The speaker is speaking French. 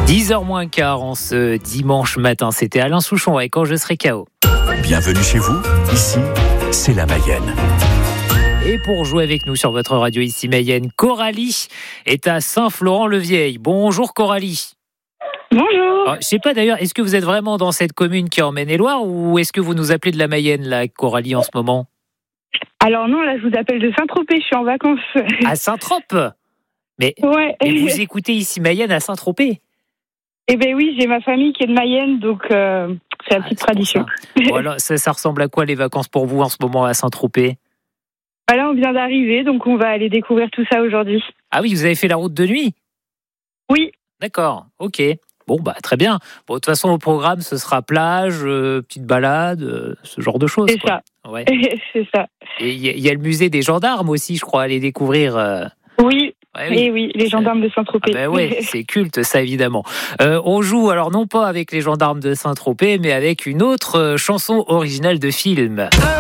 10h moins quart en ce dimanche matin. C'était Alain Souchon et Quand je serai KO. Bienvenue chez vous, ici, c'est la Mayenne. Et pour jouer avec nous sur votre radio ici Mayenne, Coralie est à Saint-Florent-le-Vieil. Bonjour Coralie. Bonjour. Alors, je sais pas d'ailleurs, est-ce que vous êtes vraiment dans cette commune qui est en Maine-et-Loire ou est-ce que vous nous appelez de la Mayenne là, Coralie, en ce moment? Alors non, là je vous appelle de Saint-Tropez, je suis en vacances. À Saint-Tropez. Mais vous écoutez ici Mayenne à Saint-Tropez? Eh bien oui, j'ai ma famille qui est de Mayenne, donc c'est la petite tradition. Voilà, ça ressemble à quoi les vacances pour vous en ce moment à Saint-Tropez? Là, on vient d'arriver, donc on va aller découvrir tout ça aujourd'hui. Ah oui, vous avez fait la route de nuit? Oui. D'accord, ok. Bon, très bien. Bon, de toute façon, au programme, ce sera plage, petite balade, ce genre de choses. C'est ça. Ouais. C'est ça. Et il y a le musée des gendarmes aussi, je crois, à aller découvrir. Oui. Ouais, oui, les gendarmes de Saint-Tropez. Oui, c'est culte, ça, évidemment. On joue, alors non pas avec les gendarmes de Saint-Tropez, mais avec une autre chanson originale de film.